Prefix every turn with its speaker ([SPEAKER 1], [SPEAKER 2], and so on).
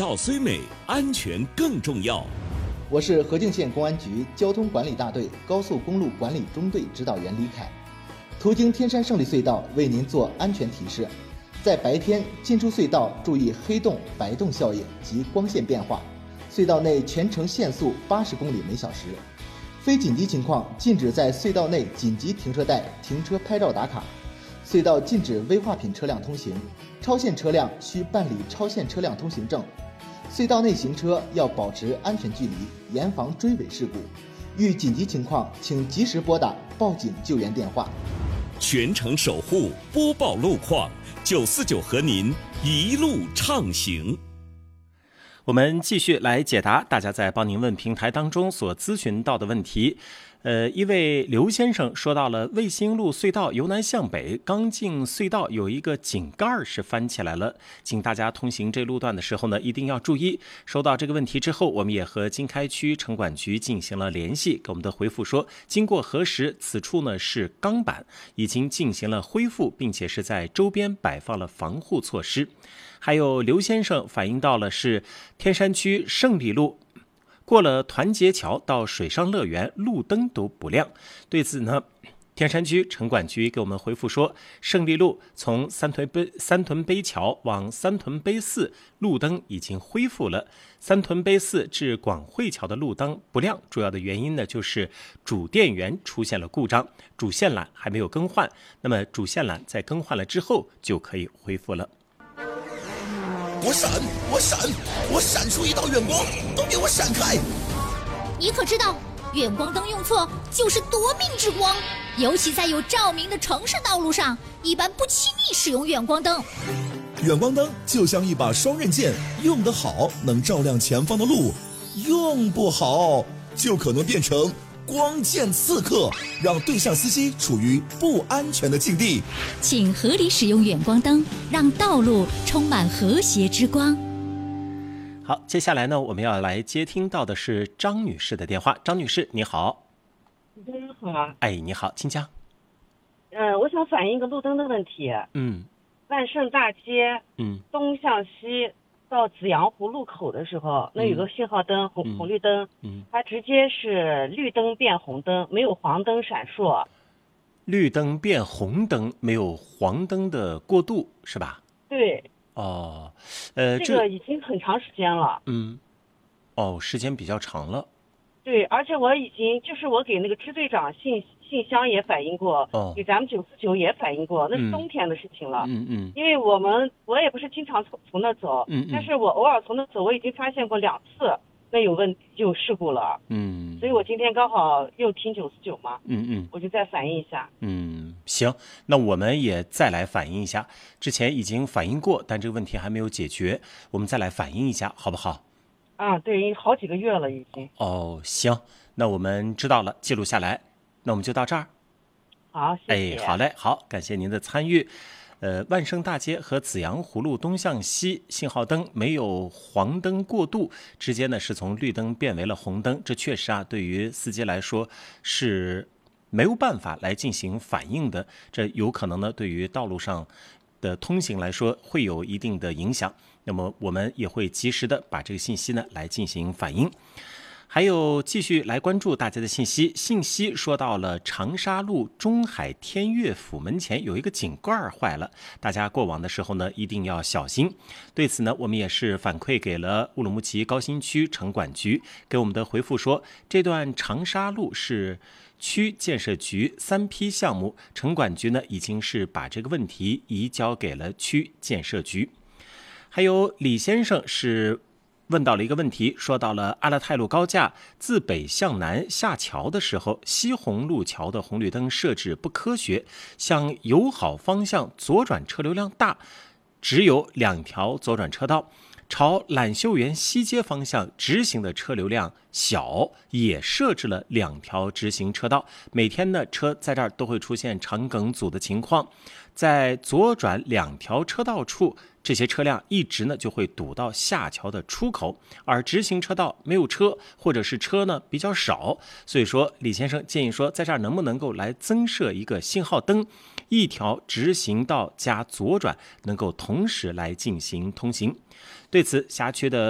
[SPEAKER 1] 道虽美，安全更重要。
[SPEAKER 2] 我是河静县公安局交通管理大队高速公路管理中队指导员李凯，途经天山胜利隧道为您做安全提示。在白天进出隧道注意黑洞、白洞效应及光线变化，隧道内全程限速80公里每小时。非紧急情况禁止在隧道内紧急停车带停车拍照打卡。隧道禁止危化品车辆通行，超限车辆需办理超限车辆通行证。隧道内行车要保持安全距离，严防追尾事故。遇紧急情况，请及时拨打报警救援电话。
[SPEAKER 1] 全程守护，播报路况，949和您一路畅行。
[SPEAKER 3] 我们继续来解答大家在帮您问平台当中所咨询到的问题。一位刘先生说到了卫星路隧道由南向北，刚进隧道有一个井盖是翻起来了，请大家通行这路段的时候呢一定要注意。收到这个问题之后，我们也和经开区城管局进行了联系，给我们的回复说，经过核实，此处呢是钢板，已经进行了恢复，并且是在周边摆放了防护措施。还有刘先生反映到了是天山区胜利路过了团结桥到水上乐园，路灯都不亮。对此呢，天山区城管局给我们回复说，胜利路从三屯碑桥往三屯碑寺路灯已经恢复了，三屯碑寺至广汇桥的路灯不亮，主要的原因呢就是主电源出现了故障，主线缆还没有更换，那么主线缆在更换了之后就可以恢复了。
[SPEAKER 4] 我闪出一道远光，都给我闪开！
[SPEAKER 5] 你可知道，远光灯用错就是夺命之光，尤其在有照明的城市道路上，一般不轻易使用远光灯。
[SPEAKER 4] 远光灯就像一把双刃剑，用得好能照亮前方的路，用不好就可能变成光剑刺客，让对向司机处于不安全的境地。
[SPEAKER 5] 请合理使用远光灯，让道路充满和谐之光。
[SPEAKER 3] 好，接下来呢，我们要来接听到的是张女士的电话。张女士，你好。
[SPEAKER 6] 主持人好。
[SPEAKER 3] 哎，你好，请讲。
[SPEAKER 6] 我想反映一个路灯的问题。万盛大街，东向西到紫阳湖路口的时候，那有个信号灯，红绿灯，它直接是绿灯变红灯，没有黄灯闪烁。
[SPEAKER 3] 绿灯变红灯，没有黄灯的过渡，是吧？
[SPEAKER 6] 对。这个已经很长时间了。
[SPEAKER 3] 时间比较长了。
[SPEAKER 6] 对，而且我已经就是我给那个支队长信箱也反映过，给咱们949也反映过，那是冬天的事情了。因为我也不是经常从那走，但是我偶尔从那走，我已经发现过2次那有问题，就有事故了。所以我今天刚好又听949嘛，我就再反映一下。
[SPEAKER 3] 行，那我们也再来反映一下，之前已经反映过，但这个问题还没有解决，我们再来反映一下，好不好？
[SPEAKER 6] 对，因为好几个月了已经。
[SPEAKER 3] 行，那我们知道了，记录下来，那我们就到这儿。
[SPEAKER 6] 好，谢谢。
[SPEAKER 3] 好嘞，好，感谢您的参与。万盛大街和紫阳湖路东向西信号灯没有黄灯过渡，直接呢是从绿灯变为了红灯，这确实对于司机来说是没有办法来进行反应的，这有可能呢对于道路上的通行来说会有一定的影响，那么我们也会及时的把这个信息呢来进行反映。还有继续来关注大家的信息说到了长沙路中海天悦府门前有一个井盖坏了，大家过往的时候呢一定要小心。对此呢，我们也是反馈给了乌鲁木齐高新区城管局，给我们的回复说，这段长沙路是区建设局3批项目，城管局呢已经是把这个问题移交给了区建设局。还有李先生是问到了一个问题，说到了阿勒泰路高架自北向南下桥的时候，西红路桥的红绿灯设置不科学，向友好方向左转车流量大，只有2条左转车道，朝揽秀园西街方向直行的车流量小，也设置了2条直行车道，每天呢车在这儿都会出现长梗阻的情况，在左转2条车道处，这些车辆一直呢就会堵到下桥的出口，而直行车道没有车，或者是车呢比较少，所以说李先生建议说，在这儿能不能够来增设一个信号灯，1条直行道加左转能够同时来进行通行。对此，辖区的